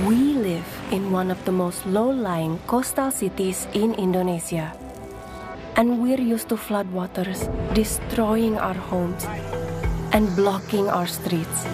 We live in one of the most low-lying coastal cities in Indonesia. And we're used to floodwaters destroying our homes and blocking our streets.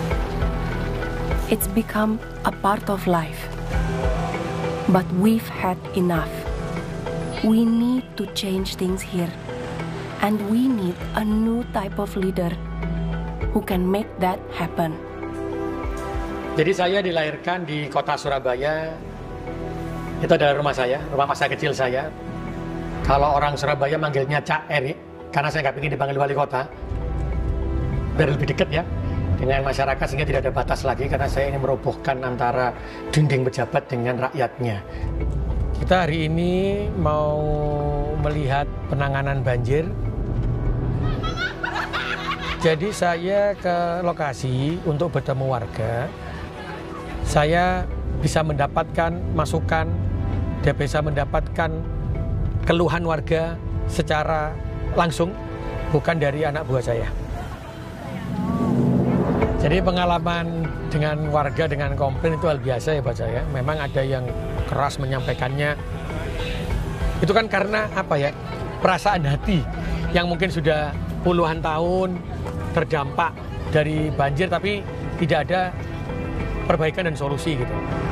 It's become a part of life. But we've had enough. We need to change things here. And we need a new type of leader who can make that happen. Jadi saya dilahirkan di kota Surabaya. Itu adalah rumah saya, rumah masa kecil saya. Kalau orang Surabaya manggilnya Cak Erik, karena saya nggak ingin dipanggil wali kota, biar lebih dekat ya dengan masyarakat, sehingga tidak ada batas lagi, karena saya ingin merobohkan antara dinding pejabat dengan rakyatnya. Kita hari ini mau melihat penanganan banjir. Jadi saya ke lokasi untuk bertemu warga. Saya bisa mendapatkan masukan dan bisa mendapatkan keluhan warga secara langsung, bukan dari anak buah saya. Jadi pengalaman dengan warga dengan komplain itu hal biasa ya buat saya. Memang ada yang keras menyampaikannya. Itu kan karena apa ya? Perasaan hati yang mungkin sudah puluhan tahun terdampak dari banjir, tapi tidak ada perbaikan dan solusi gitu.